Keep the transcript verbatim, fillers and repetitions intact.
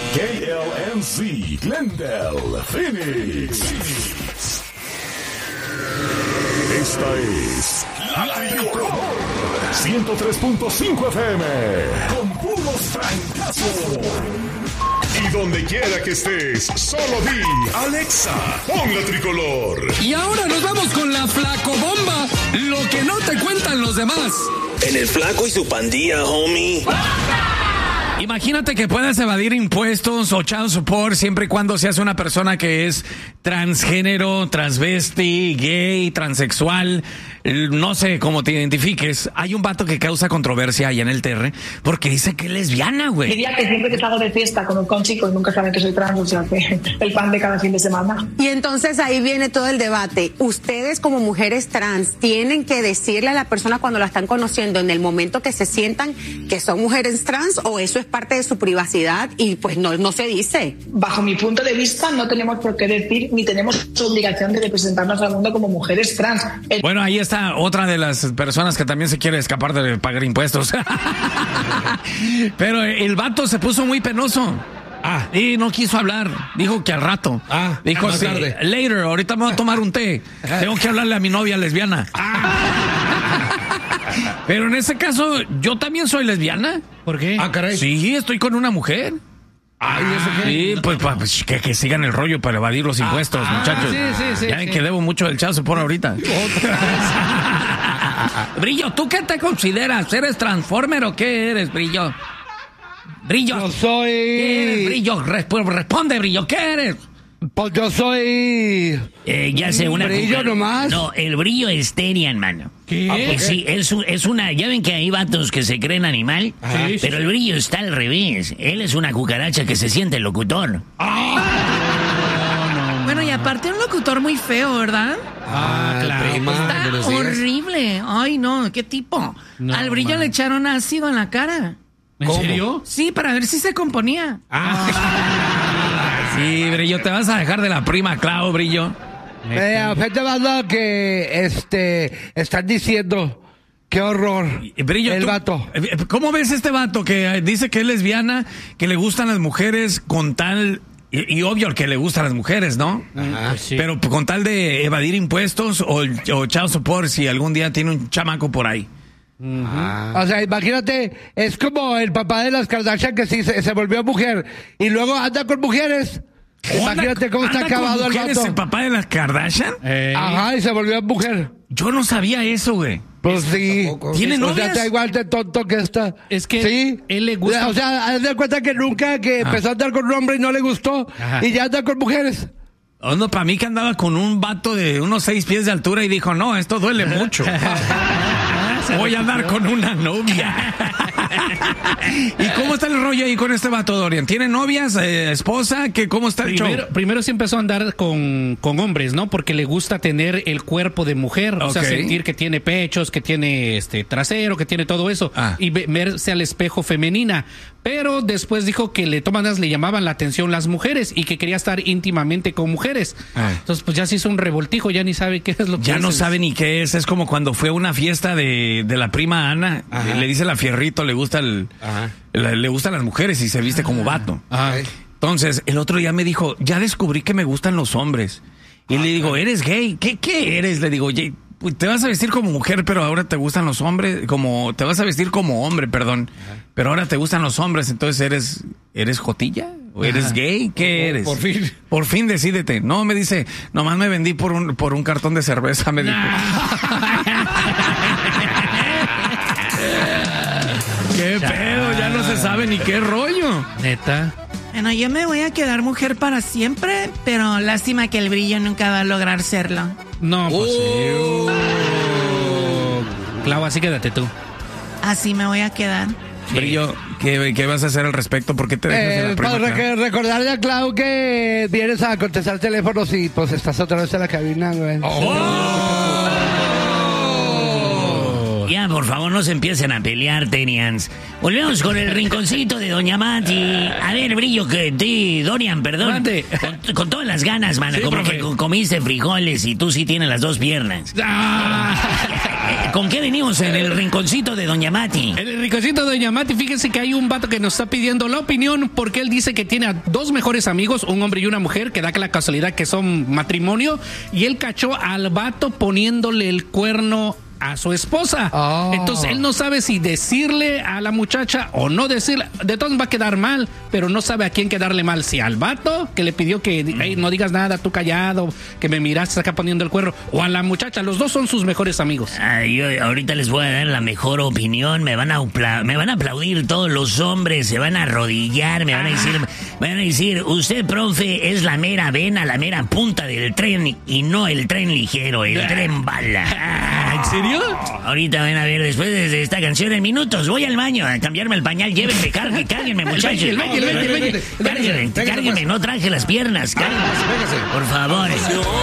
K L M C, Glendale, Phoenix. Esta es La Tricolor ciento tres punto cinco F M con puros francazos. Y donde quiera que estés, solo di Alexa, pon La Tricolor. Y ahora nos vamos con la flacobomba, lo que no te cuentan los demás. En el Flaco y su pandilla, homie. Imagínate que puedas evadir impuestos o child support siempre y cuando seas una persona que es transgénero, transvesti, gay, transexual, no sé cómo te identifiques. Hay un vato que causa controversia allá en el T R porque dice que es lesbiana, güey. Diría que siempre que salgo de fiesta con, con chicos nunca saben que soy trans, o sea, que el pan de cada fin de semana. Y entonces ahí viene todo el debate. Ustedes como mujeres trans tienen que decirle a la persona cuando la están conociendo en el momento que se sientan que son mujeres trans, o eso es parte de su privacidad y pues no, no se dice. Bajo mi punto de vista no tenemos por qué decir ni tenemos obligación de representarnos al mundo como mujeres trans. El... Bueno, ahí está otra de las personas que también se quiere escapar de pagar impuestos. Pero el vato se puso muy penoso. Ah, y no quiso hablar. Dijo que al rato. Ah, dijo más sí, tarde. Later, ahorita me voy a tomar un té. Tengo que hablarle a mi novia lesbiana. Ah. Pero en ese caso, yo también soy lesbiana. ¿Por qué? Ah, caray. Sí, estoy con una mujer. Ay, ¿eso qué? Sí, pues, pues que, que sigan el rollo para evadir los impuestos, ah, muchachos. Sí, sí, sí, ya ven sí. que debo mucho del chazo por ahorita. Brillo, ¿tú qué te consideras? ¿Eres transformer o qué eres, Brillo? Brillo. Yo soy... ¿Qué eres, Brillo? Resp- responde, Brillo, ¿qué eres? Pues yo soy... Eh, ya sé, una... ¿Brillo cuca- nomás? No, el brillo es Terian, mano. ¿Qué? Ah, pues sí, es, un- es una... Ya ven que hay vatos que se creen animal, Ajá. Sí, sí, pero el brillo está al revés. Él es una cucaracha que se siente locutor. Bueno, y aparte un locutor muy feo, ¿verdad? Ah, claro. prima, Está buenos días. horrible. Ay, no, ¿qué tipo? No, Al Brillo man. le echaron ácido en la cara. ¿En ¿Cómo? serio? Sí, para ver si se componía. Sí, Brillo, te vas a dejar de la prima Clau, Brillo. Eh, afecta más lo que este, están diciendo. Qué horror. Brillo, el tú- vato. eh, ¿Cómo ves este vato que eh, dice que es lesbiana, que le gustan las mujeres con tal... Y, y obvio que le gustan las mujeres, ¿no? Ajá, pues sí. Pero con tal de evadir impuestos o, o child support si algún día tiene un chamaco por ahí. O sea, imagínate, es como el papá de las Kardashian que sí se, se volvió mujer y luego anda con mujeres. Imagínate cómo está ¿Anda con acabado el mujeres vato. el papá de las Kardashian? Eh, Ajá, y se volvió mujer. Yo no sabía eso, güey. Pues sí. ¿Tiene O sea, novias? está igual de tonto que está. Es que sí. él le gusta- O sea, haz de cuenta que nunca que empezó a andar con un hombre y no le gustó. Ajá. Y ya anda con mujeres. Oh, no, para mí que andaba con un vato de unos seis pies de altura y dijo, no, esto duele mucho. Voy a andar con una novia. ¿Y cómo está el rollo ahí con este vato, Dorian? ¿Tiene novias, eh, esposa? ¿Qué, ¿Cómo está el Primero, show? primero sí empezó a andar con, con hombres, ¿no? Porque le gusta tener el cuerpo de mujer, o sea, Ok. sentir que tiene pechos, que tiene este trasero, que tiene todo eso, Ah. y ve- verse al espejo femenina. Pero después dijo que le tomadas le llamaban la atención las mujeres y que quería estar íntimamente con mujeres. Ah. Entonces, pues ya se hizo un revoltijo, ya ni sabe qué es lo que Ya no es. sabe ni qué es. Es como cuando fue a una fiesta de, de la prima Ana. Ajá. Le dice la Fierrito, le gusta el, Ajá. la- le gustan las mujeres y se viste como vato. Ajá. Entonces, el otro día me dijo, ya descubrí que me gustan los hombres. Y le digo, ¿eres gay? ¿Qué, qué eres? Le digo, oye, pues, te vas a vestir como mujer, pero ahora te gustan los hombres, como, te vas a vestir como hombre, perdón. Pero ahora te gustan los hombres, entonces eres, ¿eres jotilla? ¿O eres Ajá. gay? ¿Qué eres? por fin. Por fin decídete. No, me dice, nomás me vendí por un, por un cartón de cerveza, me dijo. ¿Qué pedo? Ya no se sabe ni qué rollo. Neta. Bueno, yo me voy a quedar mujer para siempre, pero lástima que el Brillo nunca va a lograr serlo. No, pues Oh. sí. Clau, así quédate tú. Así me voy a quedar. Brillo, ¿qué, ¿qué vas a hacer al respecto? ¿Por qué te dejas de Eh, la prima para Clau? rec- recordarle a Clau que vienes a contestar teléfonos y pues estás otra vez en la cabina, güey. Oh. Ya, por favor, no se empiecen a pelear, Tenians. Volvemos con el rinconcito de Doña Mati. A ver, Brillo, que ti, Dorian, perdón. Con, con todas las ganas, mano. Sí, como profe. Que comiste frijoles y tú sí tienes las dos piernas. Ah. ¿Con qué venimos en el rinconcito de Doña Mati? En el rinconcito de Doña Mati, fíjense que hay un vato que nos está pidiendo la opinión porque él dice que tiene a dos mejores amigos, un hombre y una mujer, que da la casualidad que son matrimonio, y él cachó al vato poniéndole el cuerno a su esposa. Oh. Entonces él no sabe si decirle a la muchacha o no decirle. De todos va a quedar mal, pero no sabe a quién quedarle mal. Si al vato que le pidió que hey, no digas nada, tú callado, que me miraste acá poniendo el cuerno, o a la muchacha. Los dos son sus mejores amigos. Ah, yo ahorita les voy a dar la mejor opinión. Me van a me van a aplaudir todos los hombres, se van a arrodillar, me van a decir, me van a decir, usted, profe, es la mera vena, la mera punta del tren y no el tren ligero, el tren bala. ¿En serio? Ahorita van a ver, después de esta canción en minutos, voy al baño a cambiarme el pañal, llévenme, cárguenme, cárguenme, muchachos. El baño, el baño, el baño, el baño. Cárguenme, cárguenme, no traje las piernas, cárguenme, por favor.